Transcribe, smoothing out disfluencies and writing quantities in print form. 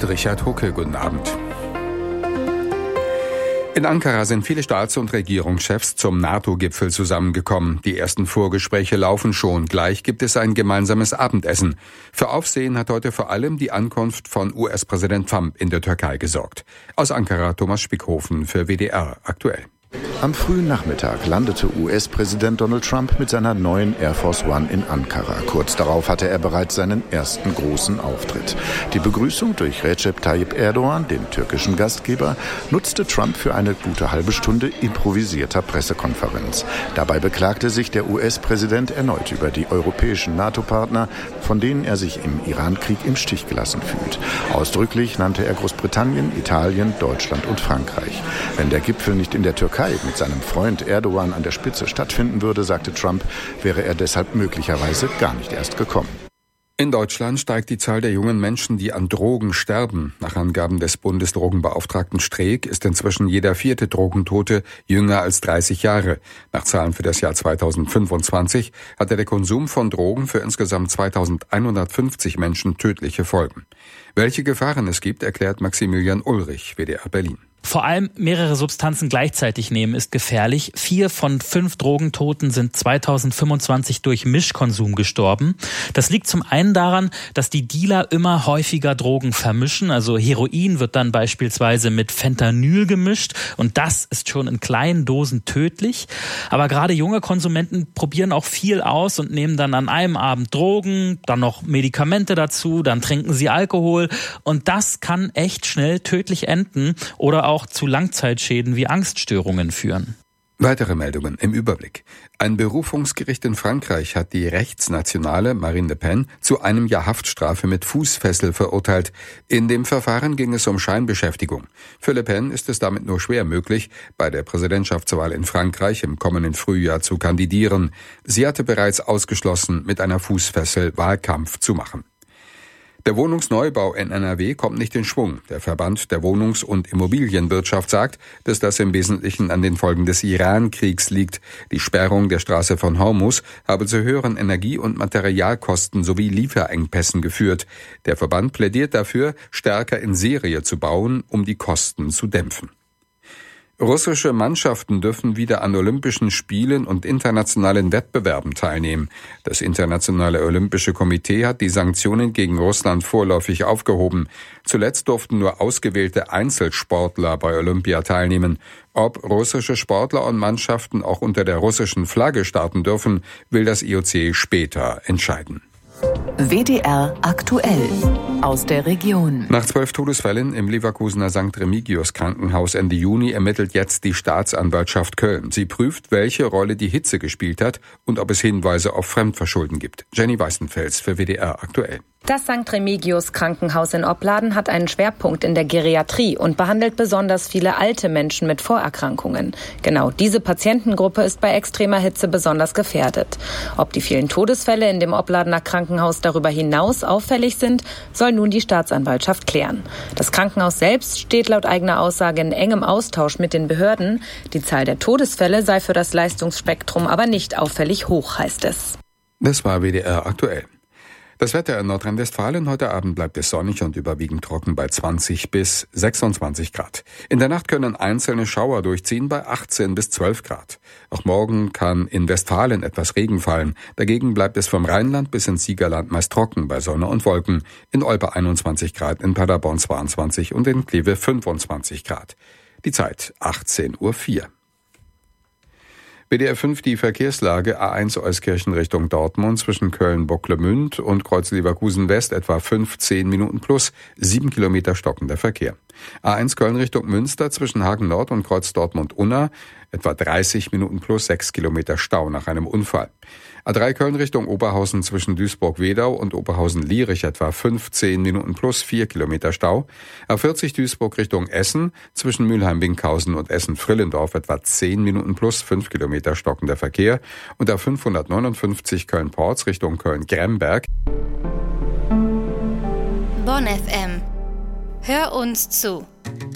Richard Hucke, guten Abend. In Ankara sind viele Staats- und Regierungschefs zum NATO-Gipfel zusammengekommen. Die ersten Vorgespräche laufen schon. Gleich gibt es ein gemeinsames Abendessen. Für Aufsehen hat heute vor allem die Ankunft von US-Präsident Trump in der Türkei gesorgt. Aus Ankara Thomas Spickhofen für WDR aktuell. Am frühen Nachmittag landete US-Präsident Donald Trump mit seiner neuen Air Force One in Ankara. Kurz darauf hatte er bereits seinen ersten großen Auftritt. Die Begrüßung durch Recep Tayyip Erdogan, den türkischen Gastgeber, nutzte Trump für eine gute halbe Stunde improvisierter Pressekonferenz. Dabei beklagte sich der US-Präsident erneut über die europäischen NATO-Partner, von denen er sich im Iran-Krieg im Stich gelassen fühlt. Ausdrücklich nannte er Großbritannien, Italien, Deutschland und Frankreich. Wenn der Gipfel nicht in der Türkei mit seinem Freund Erdogan an der Spitze stattfinden würde, sagte Trump, wäre er deshalb möglicherweise gar nicht erst gekommen. In Deutschland steigt die Zahl der jungen Menschen, die an Drogen sterben. Nach Angaben des Bundesdrogenbeauftragten Streeck ist inzwischen jeder 4. Drogentote jünger als 30 Jahre. Nach Zahlen für das Jahr 2025 hatte der Konsum von Drogen für insgesamt 2150 Menschen tödliche Folgen. Welche Gefahren es gibt, erklärt Maximilian Ulrich, WDR Berlin. Vor allem mehrere Substanzen gleichzeitig nehmen ist gefährlich. 4 von 5 Drogentoten sind 2025 durch Mischkonsum gestorben. Das liegt zum einen daran, dass die Dealer immer häufiger Drogen vermischen. Also Heroin wird dann beispielsweise mit Fentanyl gemischt und das ist schon in kleinen Dosen tödlich. Aber gerade junge Konsumenten probieren auch viel aus und nehmen dann an einem Abend Drogen, dann noch Medikamente dazu, dann trinken sie Alkohol und das kann echt schnell tödlich enden oder auch zu Langzeitschäden wie Angststörungen führen. Weitere Meldungen im Überblick. Ein Berufungsgericht in Frankreich hat die rechtsnationale Marine Le Pen zu einem Jahr Haftstrafe mit Fußfessel verurteilt. In dem Verfahren ging es um Scheinbeschäftigung. Für Le Pen ist es damit nur schwer möglich, bei der Präsidentschaftswahl in Frankreich im kommenden Frühjahr zu kandidieren. Sie hatte bereits ausgeschlossen, mit einer Fußfessel Wahlkampf zu machen. Der Wohnungsneubau in NRW kommt nicht in Schwung. Der Verband der Wohnungs- und Immobilienwirtschaft sagt, dass das im Wesentlichen an den Folgen des Iran-Kriegs liegt. Die Sperrung der Straße von Hormuz habe zu höheren Energie- und Materialkosten sowie Lieferengpässen geführt. Der Verband plädiert dafür, stärker in Serie zu bauen, um die Kosten zu dämpfen. Russische Mannschaften dürfen wieder an Olympischen Spielen und internationalen Wettbewerben teilnehmen. Das Internationale Olympische Komitee hat die Sanktionen gegen Russland vorläufig aufgehoben. Zuletzt durften nur ausgewählte Einzelsportler bei Olympia teilnehmen. Ob russische Sportler und Mannschaften auch unter der russischen Flagge starten dürfen, will das IOC später entscheiden. WDR aktuell aus der Region. Nach 12 Todesfällen im Leverkusener St. Remigius Krankenhaus Ende Juni ermittelt jetzt die Staatsanwaltschaft Köln. Sie prüft, welche Rolle die Hitze gespielt hat und ob es Hinweise auf Fremdverschulden gibt. Jenny Weißenfels für WDR aktuell. Das St. Remigius Krankenhaus in Opladen hat einen Schwerpunkt in der Geriatrie und behandelt besonders viele alte Menschen mit Vorerkrankungen. Genau diese Patientengruppe ist bei extremer Hitze besonders gefährdet. Ob die vielen Todesfälle in dem Opladener Krankenhaus darüber hinaus auffällig sind, soll nun die Staatsanwaltschaft klären. Das Krankenhaus selbst steht laut eigener Aussage in engem Austausch mit den Behörden. Die Zahl der Todesfälle sei für das Leistungsspektrum aber nicht auffällig hoch, heißt es. Das war WDR aktuell. Das Wetter in Nordrhein-Westfalen: Heute Abend bleibt es sonnig und überwiegend trocken bei 20 bis 26 Grad. In der Nacht können einzelne Schauer durchziehen bei 18 bis 12 Grad. Auch morgen kann in Westfalen etwas Regen fallen. Dagegen bleibt es vom Rheinland bis ins Siegerland meist trocken bei Sonne und Wolken. In Olpe 21 Grad, in Paderborn 22 und in Kleve 25 Grad. Die Zeit 18:04 Uhr. WDR 5 die Verkehrslage: A1 Euskirchen Richtung Dortmund zwischen Köln-Bocklemünd und Kreuz Leverkusen West etwa 15 Minuten plus, 7 Kilometer stockender Verkehr. A1 Köln Richtung Münster zwischen Hagen Nord und Kreuz Dortmund-Unna etwa 30 Minuten plus, 6 Kilometer Stau nach einem Unfall. A3 Köln Richtung Oberhausen zwischen Duisburg-Wedau und Oberhausen-Lierich etwa 15 Minuten plus, 4 Kilometer Stau. A40 Duisburg Richtung Essen zwischen Mülheim-Winkhausen und Essen-Frillendorf etwa 10 Minuten plus, 5 Kilometer stockender Verkehr. Und A559 Köln-Porz Richtung Köln-Gremberg. Bonn FM. Hör uns zu.